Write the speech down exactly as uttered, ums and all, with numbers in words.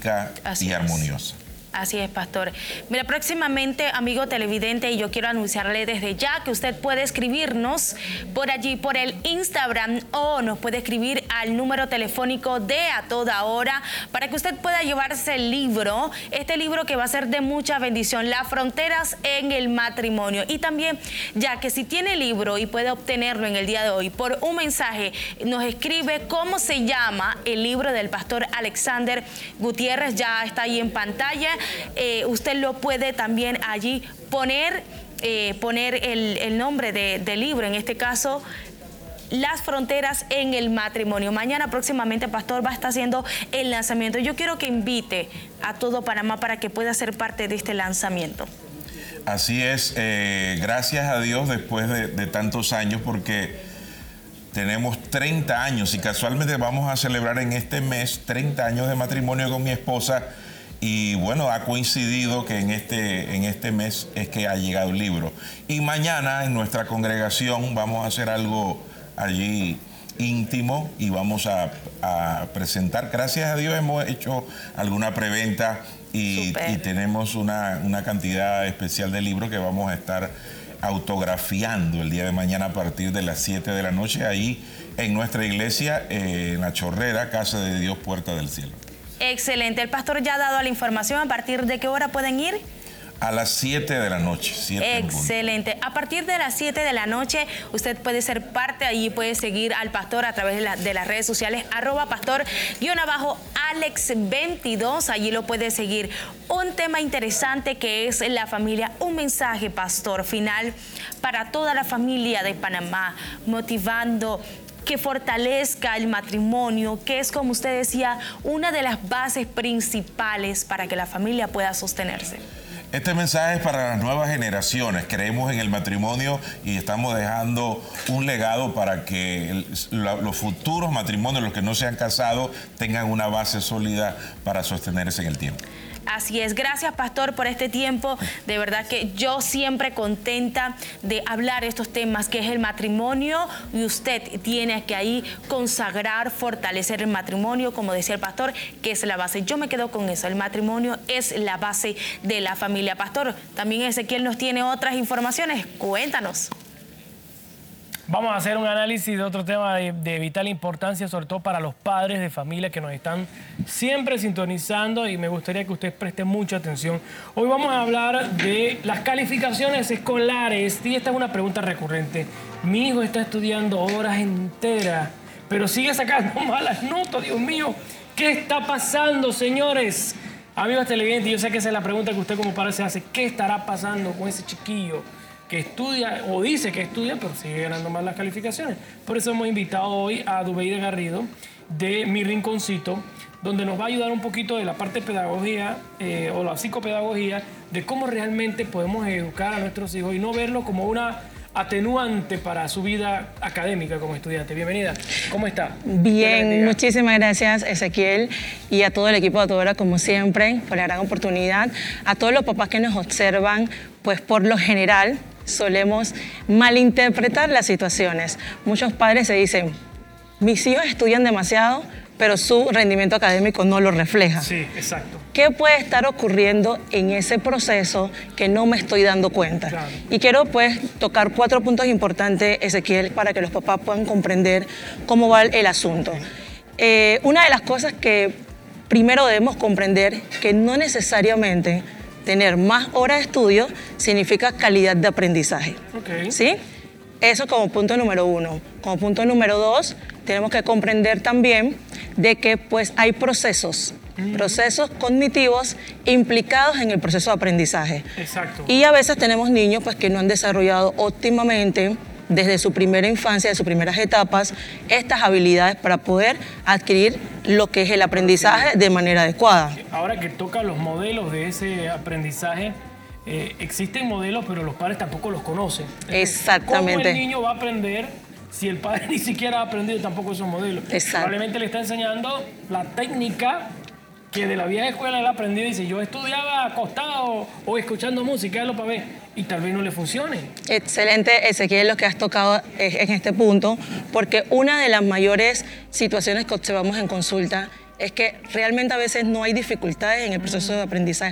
dinámica Así y es. armoniosa. Así es, pastor. Mira, próximamente, amigo televidente, y yo quiero anunciarle desde ya que usted puede escribirnos por allí, por el Instagram, o nos puede escribir al número telefónico de A Toda Hora para que usted pueda llevarse el libro, este libro que va a ser de mucha bendición, Las fronteras en el matrimonio. Y también, ya que si tiene el libro y puede obtenerlo en el día de hoy, por un mensaje nos escribe cómo se llama el libro del pastor Alexander Gutiérrez, ya está ahí en pantalla. Eh, usted lo puede también allí poner, eh, poner el, el nombre de, del libro, en este caso, Las fronteras en el matrimonio. Mañana próximamente, pastor, va a estar haciendo el lanzamiento. Yo quiero que invite a todo Panamá para que pueda ser parte de este lanzamiento. Así es, eh, gracias a Dios después de, de tantos años, porque tenemos treinta años y casualmente vamos a celebrar en este mes treinta años de matrimonio con mi esposa. Y bueno, ha coincidido que en este, en este mes es que ha llegado el libro. Y mañana en nuestra congregación vamos a hacer algo allí íntimo y vamos a, a presentar. Gracias a Dios hemos hecho alguna preventa y, y tenemos una, una cantidad especial de libros que vamos a estar autografiando el día de mañana a partir de las siete de la noche ahí en nuestra iglesia, eh, en La Chorrera, Casa de Dios, Puerta del Cielo. Excelente. El pastor ya ha dado la información. ¿A partir de qué hora pueden ir? A las siete de la noche. Excelente. A partir de las siete de la noche, usted puede ser parte, allí puede seguir al pastor a través de, la, de las redes sociales, arroba pastor, guión abajo, Alex veintidós, allí lo puede seguir. Un tema interesante que es la familia, un mensaje, pastor, final para toda la familia de Panamá, motivando que fortalezca el matrimonio, que es, como usted decía, una de las bases principales para que la familia pueda sostenerse. Este mensaje es para las nuevas generaciones. Creemos en el matrimonio y estamos dejando un legado para que el, la, los futuros matrimonios, los que no se han casado, tengan una base sólida para sostenerse en el tiempo. Así es. Gracias, pastor, por este tiempo. De verdad que yo siempre contenta de hablar estos temas, que es el matrimonio, y usted tiene que ahí consagrar, fortalecer el matrimonio, como decía el pastor, que es la base. Yo me quedo con eso. El matrimonio es la base de la familia. Pastor, también Ezequiel nos tiene otras informaciones. Cuéntanos. Vamos a hacer un análisis de otro tema de, de vital importancia, sobre todo para los padres de familia que nos están siempre sintonizando, y me gustaría que usted preste mucha atención. Hoy vamos a hablar de las calificaciones escolares, y esta es una pregunta recurrente. Mi hijo está estudiando horas enteras, pero sigue sacando malas notas. Dios mío, ¿qué está pasando, señores? Amigos televidentes, yo sé que esa es la pregunta que usted como padre se hace. ¿Qué estará pasando con ese chiquillo que estudia o dice que estudia, pero sigue ganando mal las calificaciones? Por eso hemos invitado hoy a Dubeida Garrido de Mi Rinconcito, donde nos va a ayudar un poquito de la parte de pedagogía eh, o la psicopedagogía, de cómo realmente podemos educar a nuestros hijos y no verlo como una atenuante para su vida académica como estudiante. Bienvenida. ¿Cómo está? Bien, muchísimas gracias, Ezequiel, y a todo el equipo de A Toda Hora, como siempre, por la gran oportunidad. A todos los papás que nos observan, pues por lo general solemos malinterpretar las situaciones. Muchos padres se dicen, mis hijos estudian demasiado, pero su rendimiento académico no lo refleja. Sí, exacto. ¿Qué puede estar ocurriendo en ese proceso que no me estoy dando cuenta? Claro. Y quiero pues tocar cuatro puntos importantes, Ezequiel, para que los papás puedan comprender cómo va el asunto. Eh, una de las cosas que primero debemos comprender, que no necesariamente tener más horas de estudio significa calidad de aprendizaje. Okay. ¿Sí? Eso como punto número uno. Como punto número dos, tenemos que comprender también de que pues hay procesos, mm. procesos cognitivos implicados en el proceso de aprendizaje. Exacto. Y a veces tenemos niños pues que no han desarrollado óptimamente desde su primera infancia, de sus primeras etapas, estas habilidades para poder adquirir lo que es el aprendizaje de manera adecuada. Ahora que toca los modelos de ese aprendizaje, eh, existen modelos, pero los padres tampoco los conocen. Exactamente. ¿Cómo el niño va a aprender si el padre ni siquiera ha aprendido tampoco esos modelos? Exacto. Probablemente le está enseñando la técnica que de la vieja escuela él ha aprendido y dice, yo estudiaba acostado o escuchando música, es lo para ver, y tal vez no le funcione. Excelente, Ezequiel, lo que has tocado en este punto, porque una de las mayores situaciones que observamos en consulta es que realmente a veces no hay dificultades en el proceso de aprendizaje